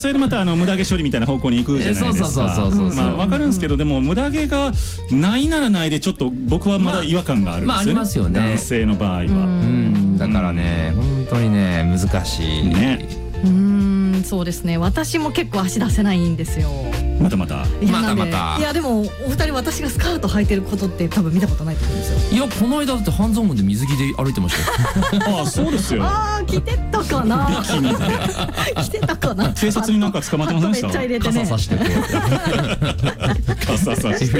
それでまた無駄毛処理みたいな方向に行くじゃないですか。まあ分かるんですけど、でも無駄毛がないならないでちょっと僕はまだ違和感があるんですよね。 ありますよね、 男性の場合は。 だからね、本当にね難しいね。 そうですね。私も結構足出せないんですよ。 またまたいやでもお二人、私がスカート履いてることって多分見たことないと思うんですよ。 いや、この間だって半蔵門で水着で歩いてましたよ。 ああ、そうですよ。 ああ、着てたかな。着てたかな。 警察になんか捕まってませんでした？ めっちゃ入れてね。 傘さしてこう。 傘さして。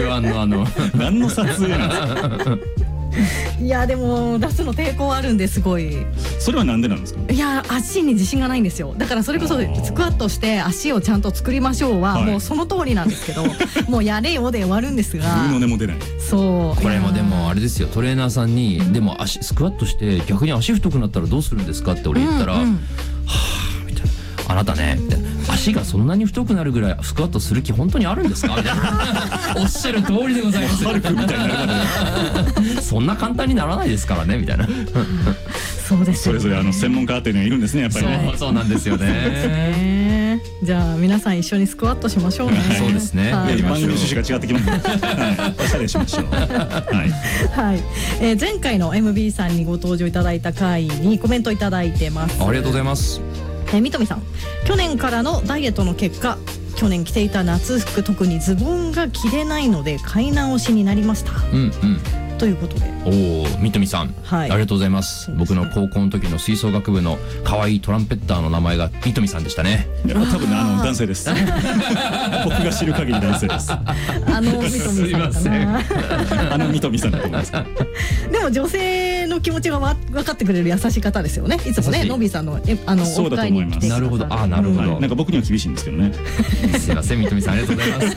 F1 何の撮影なんですか？ いやでも出すの抵抗あるんですごい。 それはなんでなんですか？ いや、足に自信がないんですよ。だからそれこそスクワットして足をちゃんと作りましょうはもうその通りなんですけど、もうやれよで終わるんですが、 グーの音も出ない。 そう。 これもでもあれですよ、トレーナーさんにでもスクワットして逆に足太くなったらどうするんですかって俺言ったら、はぁみたいな、あなたねみたいな、足がそんなに太くなるぐらいスクワットする気本当にあるんですかみたいな。おっしゃる通りでございます。 ハルクみたいな。 そんな簡単にならないですからねみたいな。 そうです。 それぞれ専門家っていうのがいるんですね、やっぱりね。 そうなんですよね。 じゃあ皆さん一緒にスクワットしましょうね。 そうですね。 番組の趣旨が違ってきます。おしゃれしましょう。 はい。前回の MB さんにご登場いただいた回にコメントいただいてます。 ありがとうございます。 三富さん、去年からのダイエットの結果、去年着ていた夏服、特にズボンが着れないので買い直しになりました。ということで。 おお、三富さん、 はい、 ありがとうございます。僕の高校の時の吹奏楽部の可愛いトランペッターの名前が三富さんでしたね。 多分男性です。僕が知る限り男性です。 三富さんかな。 三富さんだと思います。 でも女性の気持ちが分かってくれる優しい方ですよね。いつもね、のびさんのそうだと思います。 なるほど、あ、なるほど。 なんか僕には厳しいんですけどね。 すいません、三富さん、ありがとうございます。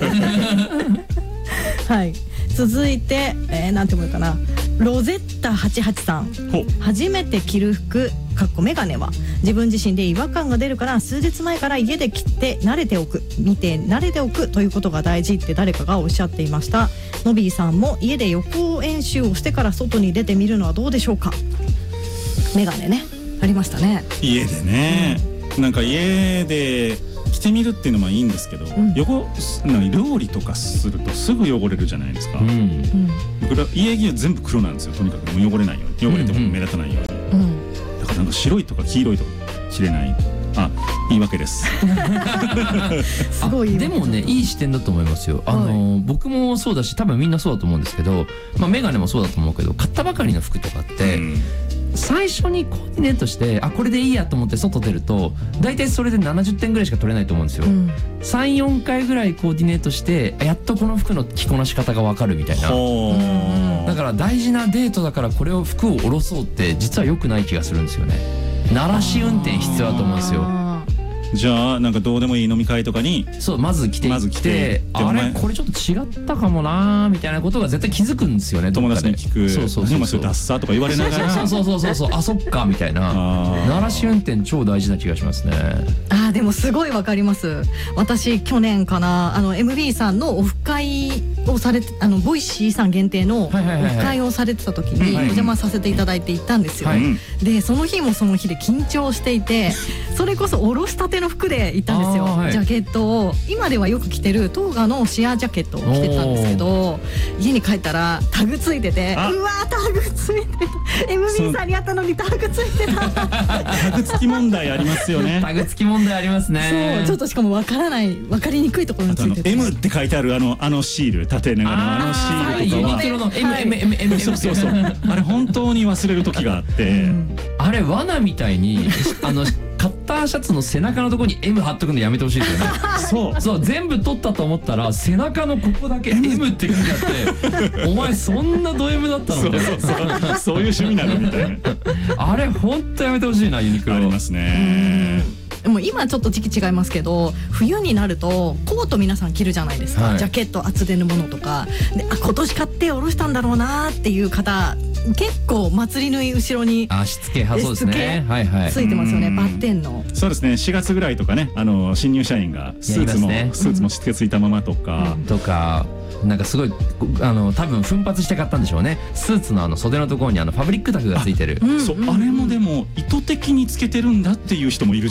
はい。続いて、なんていうのかな、ロゼッタ88さん。初めて着る服メガネは自分自身で違和感が出るから、数日前から家で着て慣れておく、見て慣れておくということが大事って誰かがおっしゃっていました。のびーさんも家で予行演習をしてから外に出てみるのはどうでしょうか。メガネね、ありましたね。 家でね、なんか家で着てみるっていうのもいいんですけど、料理とかするとすぐ汚れるじゃないですか。家着は全部黒なんですよ。とにかくもう汚れないように、汚れても目立たないように。だからなんか白いとか黄色いとか着れない。あ、言い訳です。 すごい。 でもね、いい視点だと思いますよ。僕もそうだし、多分みんなそうだと思うんですけど、メガネもそうだと思うけど、買ったばかりの服とかって最初にコーディネートして、あ、これでいいやと思って外出ると大体それで70点ぐらいしか取れないと思うんですよ。3、4回ぐらいコーディネートしてやっとこの服の着こなし方が分かるみたいな。だから大事なデートだからこれを服を下ろそうって実は良くない気がするんですよね。慣らし運転必要だと思うんですよ。 じゃあなんかどうでもいい飲み会とかにまず来ていってあれこれちょっと違ったかもなーみたいなことが絶対気づくんですよね。 友達に聞く。そうダッサーとか言われながらそうあ、そっかみたいな。慣らし運転超大事な気がしますね。 でもすごいわかります。私去年かな、MB さんのオフ会をされて、ボイシーさん限定のオフ会をされてた時にお邪魔させていただいて行ったんですよ。でその日もその日で緊張していて、それこそおろしたての服で行ったんですよ。ジャケットを今ではよく着てるトーガのシアージャケットを着てたんですけど、家に帰ったらタグついてて、うわータグついてた、 MB さんに会ったのにタグついてた。 タグ付き問題ありますよね。 タグ付き問題ありますね。 そう、ちょっとしかも分かりにくいところについてて、 M って書いてあるシール、縦長のシールとかは、 ユニクロの M そうあれ本当に忘れる時があって、 あれ罠みたいにカッターシャツの背中のところに M 貼っとくのやめてほしいですよね。そう全部取ったと思ったら背中のここだけ M って書いてあって、お前そんなド M だったのみたいな。 そういう趣味なのみたいな。 あれ本当やめてほしいな、ユニクロ。 ありますね。 でも今ちょっと時期違いますけど、冬になるとコート皆さん着るじゃないですか。ジャケット厚手のものとかで、今年買っておろしたんだろうなっていう方結構祭り縫い後ろにしつけ派、そうですね、 ついてますよね。バッテンの。 そうですね。4月ぐらいとかね、新入社員がスーツもしつけついたままとかなんかすごい多分奮発して買ったんでしょうね。スーツの袖のところにファブリックタグがついてる。 あれもでも意図的につけてるんだっていう人もいるじゃないですか。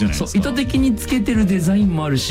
図的につけてるデザインもあるし